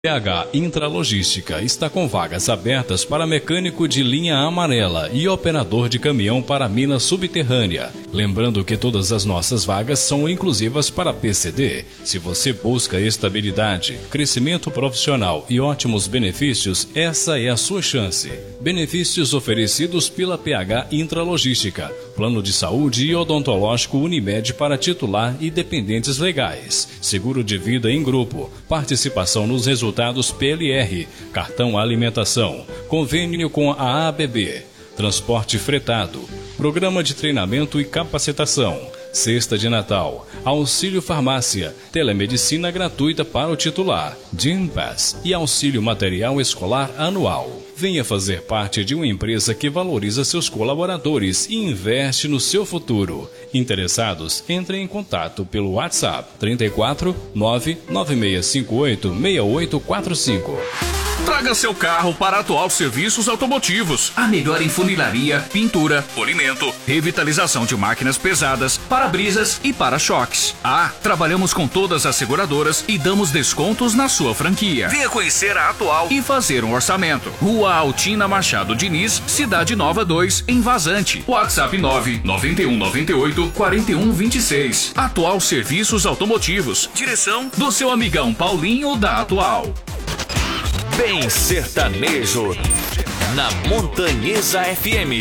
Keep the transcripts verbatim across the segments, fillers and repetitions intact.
P H Intralogística está com vagas abertas para mecânico de linha amarela e operador de caminhão para mina subterrânea. Lembrando que todas as nossas vagas são inclusivas para P C D. Se você busca estabilidade, crescimento profissional e ótimos benefícios, essa é a sua chance. Benefícios oferecidos pela P H Intralogística. Plano de saúde e odontológico Unimed para titular e dependentes legais. Seguro de vida em grupo. Participação nos resultados P L R. Cartão alimentação. Convênio com a A B B. Transporte fretado. Programa de treinamento e capacitação. Cesta de Natal, auxílio farmácia, telemedicina gratuita para o titular, Gympass e auxílio material escolar anual. Venha fazer parte de uma empresa que valoriza seus colaboradores e investe no seu futuro. Interessados, entrem em contato pelo WhatsApp trinta e quatro, nove nove seis cinco oito, seis oito quatro cinco. Traga seu carro para a Atual Serviços Automotivos. A melhor em funilaria, pintura, polimento, revitalização de máquinas pesadas, para-brisas e para-choques. Ah, trabalhamos com todas as seguradoras e damos descontos na sua franquia. Venha conhecer a Atual e fazer um orçamento. Rua Altina Machado Diniz, Cidade Nova dois, em Vazante. WhatsApp nove nove um nove oito quatro um dois seis. Atual Serviços Automotivos. Direção do seu amigão Paulinho da Atual. Bem sertanejo na Montanhesa F M.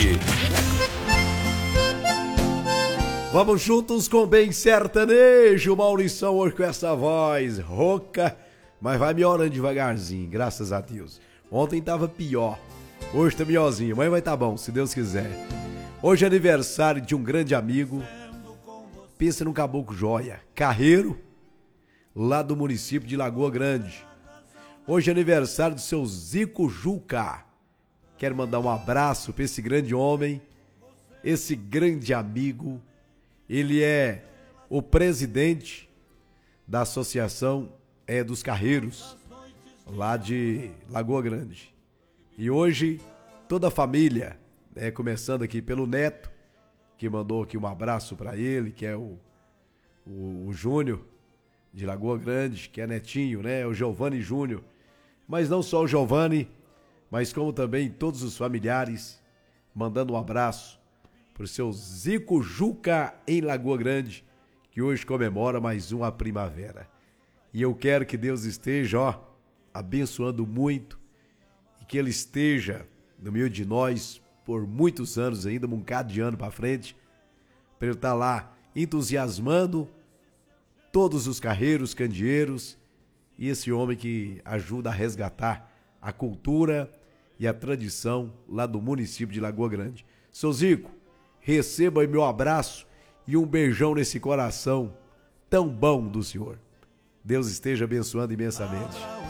Vamos juntos com Bem Sertanejo, Maurição, hoje com essa voz rouca, mas vai melhorando devagarzinho, graças a Deus. Ontem tava pior, hoje tá melhorzinho, mas vai tá bom, se Deus quiser. Hoje é aniversário de um grande amigo, pensa num caboclo joia, carreiro, lá do município de Lagoa Grande. Hoje é aniversário do seu Zico Juca. Quero mandar um abraço para esse grande homem, esse grande amigo. Ele é o presidente da Associação é, dos Carreiros, lá de Lagoa Grande. E hoje, toda a família, né, começando aqui pelo Neto, que mandou aqui um abraço para ele, que é o, o, o Júnior, de Lagoa Grande, que é netinho, né? O Giovanni Júnior. Mas não só o Giovanni, mas como também todos os familiares, mandando um abraço pro seu Zico Juca em Lagoa Grande, que hoje comemora mais uma primavera. E eu quero que Deus esteja, ó, abençoando muito e que Ele esteja no meio de nós por muitos anos ainda, um bocado de ano para frente, para Ele estar lá entusiasmando todos os carreiros, candeeiros e esse homem que ajuda a resgatar a cultura e a tradição lá do município de Lagoa Grande. Seu Zico, receba aí meu abraço e um beijão nesse coração tão bom do senhor. Deus esteja abençoando imensamente.